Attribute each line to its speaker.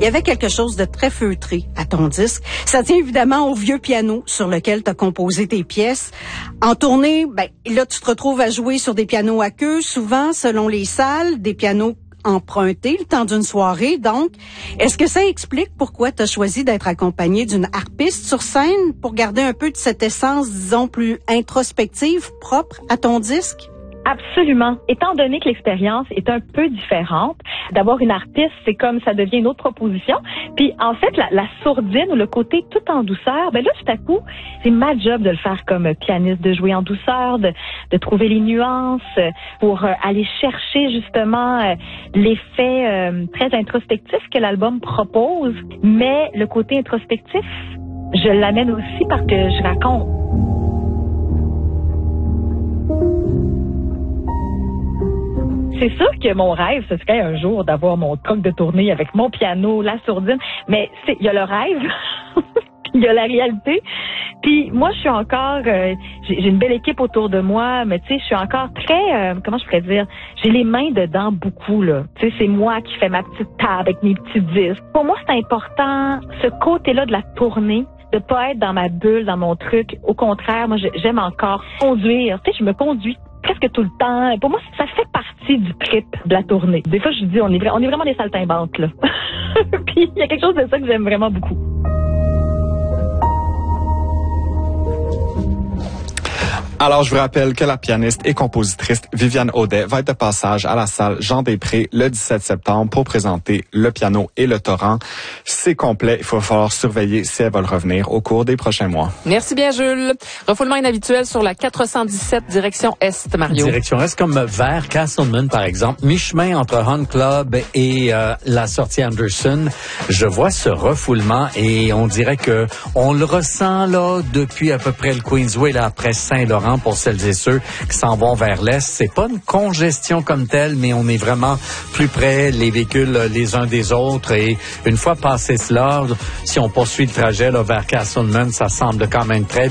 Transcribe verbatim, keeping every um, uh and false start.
Speaker 1: il y avait quelque chose de très feutré à ton disque. Ça tient évidemment au vieux piano sur lequel tu as composé tes pièces. En tournée, ben là, tu te retrouves à jouer sur des pianos à queue, souvent, selon les salles, des pianos empruntés le temps d'une soirée. Donc, est-ce que ça explique pourquoi tu as choisi d'être accompagné d'une harpiste sur scène pour garder un peu de cette essence, disons, plus introspective, propre à ton disque?
Speaker 2: Absolument. Étant donné que l'expérience est un peu différente, d'avoir une artiste, c'est comme ça devient une autre proposition. Puis en fait, la, la sourdine ou le côté tout en douceur, ben là, tout à coup, c'est ma job de le faire comme pianiste, de jouer en douceur, de, de trouver les nuances, pour euh, aller chercher justement euh, l'effet euh, très introspectif que l'album propose. Mais le côté introspectif, je l'amène aussi parce que je raconte. C'est sûr que mon rêve, ce serait un jour d'avoir mon truc de tournée avec mon piano, la sourdine. Mais c'est, il y a le rêve, il y a la réalité. Puis moi, je suis encore, euh, j'ai, j'ai une belle équipe autour de moi, mais tu sais, je suis encore très, euh, comment je pourrais dire, j'ai les mains dedans beaucoup là. Tu sais, c'est moi qui fais ma petite table avec mes petits disques. Pour moi, c'est important ce côté-là de la tournée, de pas être dans ma bulle, dans mon truc. Au contraire, moi, j'aime encore conduire. Tu sais, je me conduis presque tout le temps. Pour moi, ça fait partie du trip de la tournée. Des fois, je dis, on est, vra- on est vraiment des saltimbanques, là. Puis, il y a quelque chose de ça que j'aime vraiment beaucoup.
Speaker 3: Alors, je vous rappelle que la pianiste et compositrice Viviane Audet va être de passage à la salle Jean-Després le dix-sept septembre pour présenter Le piano et le torrent. C'est complet. Il va falloir surveiller si elle va le revenir au cours des prochains mois.
Speaker 4: Merci bien, Jules. Refoulement inhabituel sur la quatre cent dix-sept direction Est, Mario.
Speaker 5: Direction Est, comme vers Castleman, par exemple. Mi-chemin entre Hunt Club et euh, la sortie Anderson. Je vois ce refoulement et on dirait que on le ressent là depuis à peu près le Queensway, là, après Saint-Laurent. Pour celles et ceux qui s'en vont vers l'Est. C'est pas une congestion comme telle, mais on est vraiment plus près, les véhicules les uns des autres. Et une fois passé cela, si on poursuit le trajet là, vers Castleman, ça semble quand même très